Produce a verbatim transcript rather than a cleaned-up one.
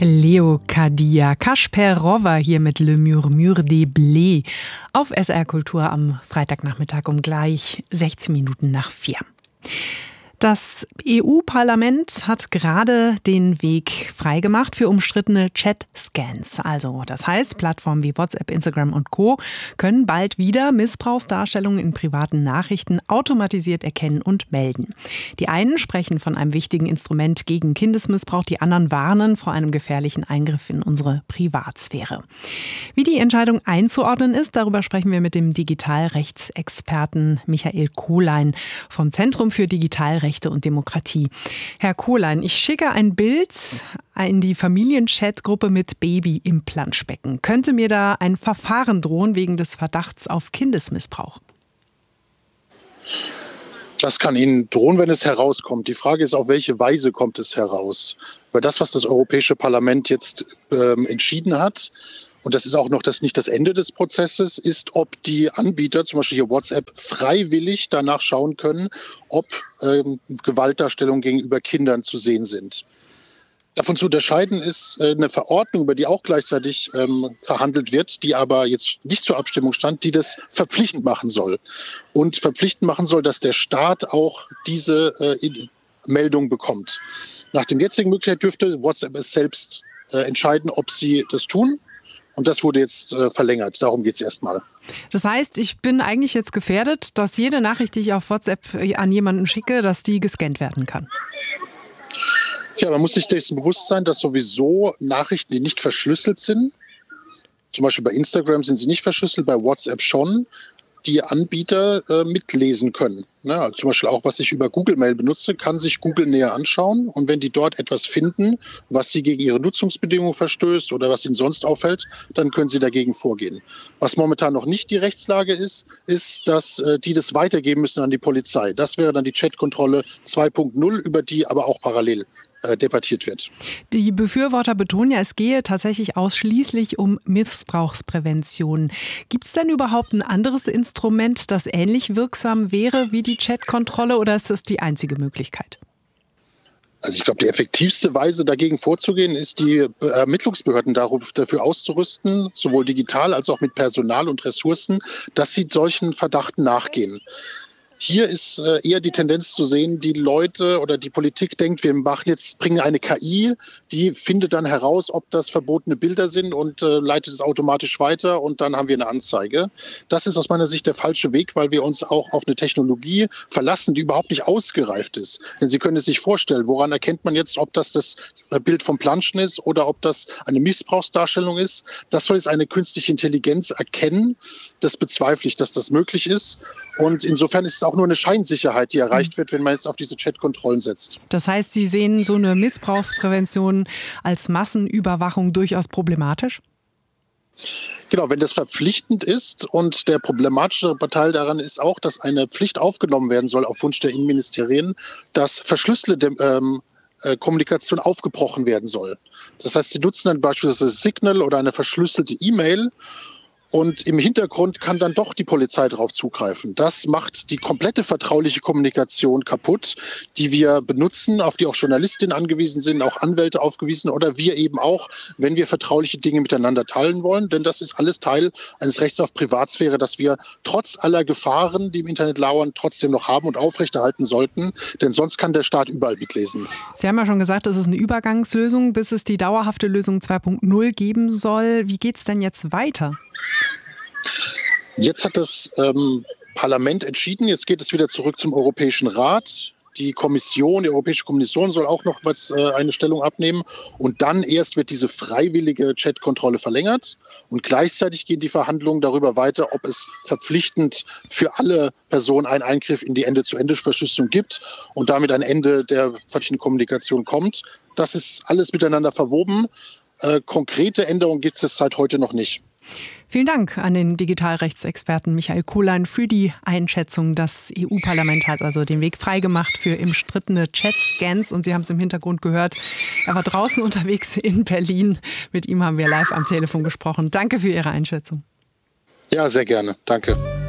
Leocadia Kasperova hier mit Le Murmure des Blés auf S R Kultur am Freitagnachmittag um gleich sechzehn Minuten nach vier. Das E U-Parlament hat gerade den Weg freigemacht für umstrittene Chat-Scans. Also das heißt, Plattformen wie WhatsApp, Instagram und Co. können bald wieder Missbrauchsdarstellungen in privaten Nachrichten automatisiert erkennen und melden. Die einen sprechen von einem wichtigen Instrument gegen Kindesmissbrauch, die anderen warnen vor einem gefährlichen Eingriff in unsere Privatsphäre. Wie die Entscheidung einzuordnen ist, darüber sprechen wir mit dem Digitalrechtsexperten Michael Kohlein vom Zentrum für Digitalrecht und Demokratie. Herr Kohlein, ich schicke ein Bild in die Familienchat-Gruppe mit Baby im Planschbecken. Könnte mir da ein Verfahren drohen wegen des Verdachts auf Kindesmissbrauch? Das kann Ihnen drohen, wenn es herauskommt. Die Frage ist, auf welche Weise kommt es heraus? Weil das, was das Europäische Parlament jetzt ähm, entschieden hat, und das ist auch noch das, nicht das Ende des Prozesses, ist, ob die Anbieter, zum Beispiel hier WhatsApp, freiwillig danach schauen können, ob ähm, Gewaltdarstellungen gegenüber Kindern zu sehen sind. Davon zu unterscheiden ist äh, eine Verordnung, über die auch gleichzeitig ähm, verhandelt wird, die aber jetzt nicht zur Abstimmung stand, die das verpflichtend machen soll. Und verpflichtend machen soll, dass der Staat auch diese äh, Meldung bekommt. Nach dem jetzigen Möglichkeit dürfte WhatsApp es selbst äh, entscheiden, ob sie das tun. Und das wurde jetzt äh, verlängert. Darum geht es erstmal. Das heißt, ich bin eigentlich jetzt gefährdet, dass jede Nachricht, die ich auf WhatsApp an jemanden schicke, dass die gescannt werden kann. Ja, man muss sich dessen bewusst sein, dass sowieso Nachrichten, die nicht verschlüsselt sind, zum Beispiel bei Instagram sind sie nicht verschlüsselt, bei WhatsApp schon, die Anbieter äh, mitlesen können. Ne? Also zum Beispiel auch, was ich über Google Mail benutze, kann sich Google näher anschauen. Und wenn die dort etwas finden, was sie gegen ihre Nutzungsbedingungen verstößt oder was ihnen sonst auffällt, dann können sie dagegen vorgehen. Was momentan noch nicht die Rechtslage ist, ist, dass äh, die das weitergeben müssen an die Polizei. Das wäre dann die Chatkontrolle zwei Punkt null, über die aber auch parallel debattiert wird. Die Befürworter betonen ja, es gehe tatsächlich ausschließlich um Missbrauchsprävention. Gibt es denn überhaupt ein anderes Instrument, das ähnlich wirksam wäre wie die Chatkontrolle, oder ist das die einzige Möglichkeit? Also ich glaube, die effektivste Weise dagegen vorzugehen, ist, die Ermittlungsbehörden dafür auszurüsten, sowohl digital als auch mit Personal und Ressourcen, dass sie solchen Verdachten nachgehen. Hier ist äh, eher die Tendenz zu sehen, die Leute oder die Politik denkt, wir machen jetzt, bringen eine K I, die findet dann heraus, ob das verbotene Bilder sind und äh, leitet es automatisch weiter und dann haben wir eine Anzeige. Das ist aus meiner Sicht der falsche Weg, weil wir uns auch auf eine Technologie verlassen, die überhaupt nicht ausgereift ist. Denn Sie können es sich vorstellen, woran erkennt man jetzt, ob das das Bild vom Planschen ist oder ob das eine Missbrauchsdarstellung ist. Das soll jetzt eine künstliche Intelligenz erkennen. Das bezweifle ich, dass das möglich ist. Und insofern ist es auch nur eine Scheinsicherheit, die erreicht wird, wenn man jetzt auf diese Chatkontrollen setzt. Das heißt, Sie sehen so eine Missbrauchsprävention als Massenüberwachung durchaus problematisch? Genau, wenn das verpflichtend ist, und der problematische Teil daran ist auch, dass eine Pflicht aufgenommen werden soll auf Wunsch der Innenministerien, dass verschlüsselte ähm, Kommunikation aufgebrochen werden soll. Das heißt, sie nutzen dann beispielsweise Signal oder eine verschlüsselte E-Mail. Und im Hintergrund kann dann doch die Polizei darauf zugreifen. Das macht die komplette vertrauliche Kommunikation kaputt, die wir benutzen, auf die auch Journalistinnen angewiesen sind, auch Anwälte aufgewiesen oder wir eben auch, wenn wir vertrauliche Dinge miteinander teilen wollen. Denn das ist alles Teil eines Rechts auf Privatsphäre, das wir trotz aller Gefahren, die im Internet lauern, trotzdem noch haben und aufrechterhalten sollten. Denn sonst kann der Staat überall mitlesen. Sie haben ja schon gesagt, es ist eine Übergangslösung, bis es die dauerhafte Lösung zwei Punkt null geben soll. Wie geht es denn jetzt weiter? Jetzt hat das ähm, Parlament entschieden, jetzt geht es wieder zurück zum Europäischen Rat. Die Kommission, die Europäische Kommission soll auch noch was, äh, eine Stellung abnehmen. Und dann erst wird diese freiwillige Chatkontrolle verlängert. Und gleichzeitig gehen die Verhandlungen darüber weiter, ob es verpflichtend für alle Personen einen Eingriff in die Ende-zu-Ende-Verschlüsselung gibt und damit ein Ende der vertraulichen Kommunikation kommt. Das ist alles miteinander verwoben. Äh, konkrete Änderungen gibt es seit heute noch nicht. Vielen Dank an den Digitalrechtsexperten Michael Kohlein für die Einschätzung. Das E U-Parlament hat also den Weg freigemacht für umstrittene Chat-Scans. Und Sie haben es im Hintergrund gehört, er war draußen unterwegs in Berlin. Mit ihm haben wir live am Telefon gesprochen. Danke für Ihre Einschätzung. Ja, sehr gerne. Danke.